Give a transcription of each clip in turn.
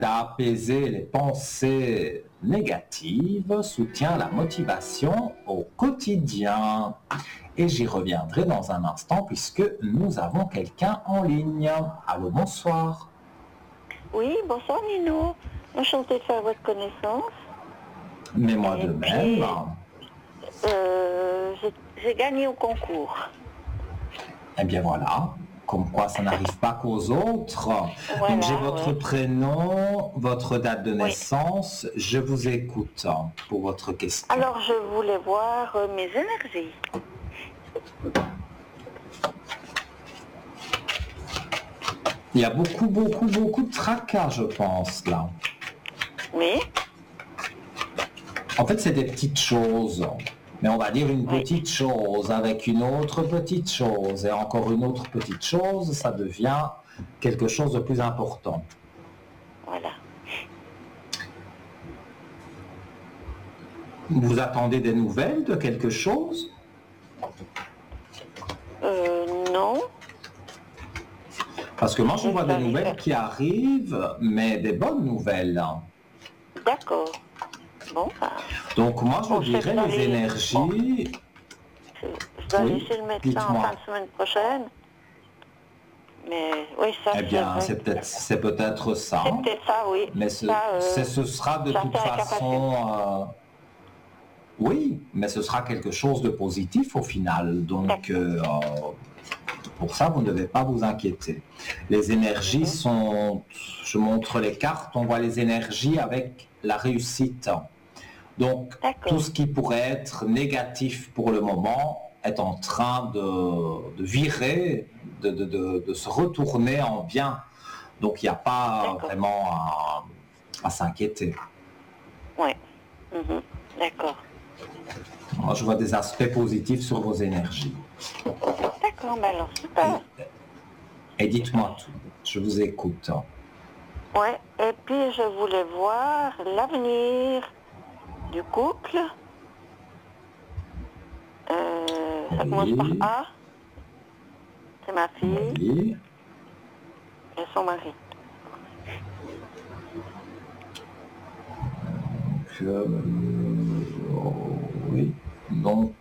Apaiser les pensées négatives soutient la motivation au quotidien. Et j'y reviendrai dans un instant puisque nous avons quelqu'un en ligne. Allô, bonsoir. Oui, bonsoir Nino. Enchantée de faire votre connaissance. Mais moi de même. J'ai gagné au concours. Eh bien voilà, comme quoi ça n'arrive pas qu'aux autres. Voilà, Donc j'ai votre prénom, votre date de Oui. naissance. Je vous écoute pour votre question. Alors je voulais voir mes énergies. Il y a beaucoup de tracas, je pense, là. Oui, En fait, c'est des petites choses. Mais on va dire une Oui. petite chose avec une autre petite chose et encore une autre petite chose, ça devient quelque chose de plus important. voilà. Vous attendez des nouvelles de quelque chose? Non, Parce que moi, je vois des J'arrive. nouvelles qui arrivent, mais des bonnes nouvelles. d'accord. Bon, Donc moi, je Bon, je vais dirais aller- les énergies... je dois Oui, aller chez le médecin dites-moi. en fin de semaine prochaine. Mais oui, ça Eh bien, vrai. c'est peut-être ça. C'est peut-être ça, oui. Mais Ça, ce sera de toute j'attends façon... oui, mais ce sera quelque chose de positif au final. Donc, pour ça, vous ne devez pas vous inquiéter. Les énergies sont... Je montre les cartes, on voit les énergies avec la réussite. Donc, D'accord. tout ce qui pourrait être négatif pour le moment est en train de virer, de se retourner en bien. Donc, il n'y a pas D'accord. vraiment à s'inquiéter. Oui. D'accord. Moi, je vois des aspects positifs sur vos énergies. D'accord, mais alors super. Et dites-moi tout, je vous écoute. Ouais, et puis je voulais voir l'avenir du couple. Ça commence par A. C'est ma fille Oui. et son mari. Oui. Donc,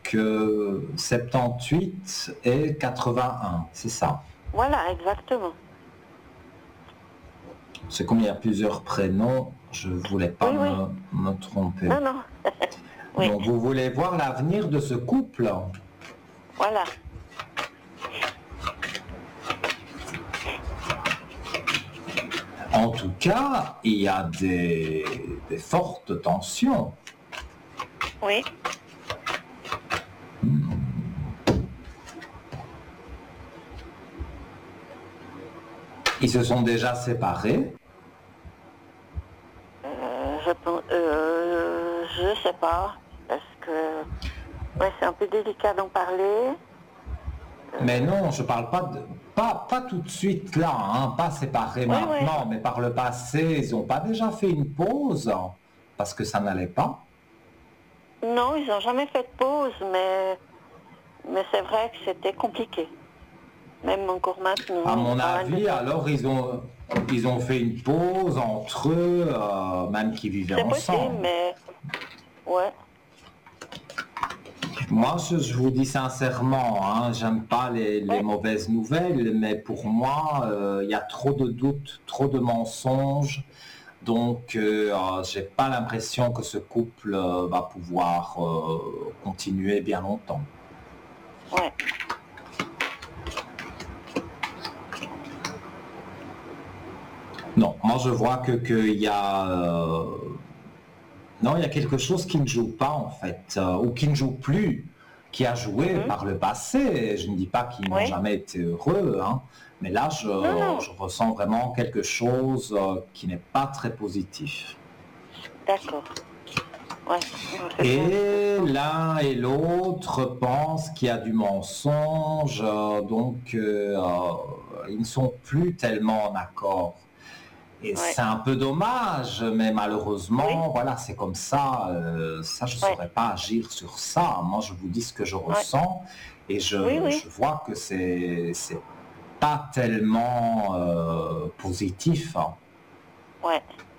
78 et 81, c'est ça. Voilà, exactement. C'est comme il y a plusieurs prénoms, je ne voulais pas Oui. me tromper. Non. Oui, Donc, vous voulez voir l'avenir de ce couple? voilà. En tout cas, il y a des fortes tensions. Oui. Ils se sont déjà séparés. Je sais pas, parce que c'est un peu délicat d'en parler. Mais non, je parle pas pas tout de suite là, hein, pas séparés maintenant, mais par le passé, ils n'ont pas déjà fait une pause parce que ça n'allait pas? Non, ils n'ont jamais fait de pause, mais c'est vrai que c'était compliqué. Même encore maintenant. À mon avis, alors ils ont fait une pause entre eux, même qui vivaient C'est ensemble. possible, mais ouais. Moi, je vous dis sincèrement, hein, j'aime pas les mauvaises nouvelles, mais pour moi, il y a trop de doutes, trop de mensonges. Donc, j'ai pas l'impression que ce couple va pouvoir continuer bien longtemps. Ouais. Non, moi je vois qu'il y a... non, il y a quelque chose qui ne joue pas en fait, ou qui ne joue plus, qui a joué par le passé. Je ne dis pas qu'ils n'ont jamais été heureux, hein, mais là je ressens vraiment quelque chose qui n'est pas très positif. D'accord. Ouais. Et l'un et l'autre pensent qu'il y a du mensonge, donc ils ne sont plus tellement en accord. Et c'est un peu dommage, mais malheureusement, voilà, c'est comme ça. Ça, je ne saurais pas agir sur ça. Moi, je vous dis ce que je ressens et je vois que c'est pas tellement positif. Ouais.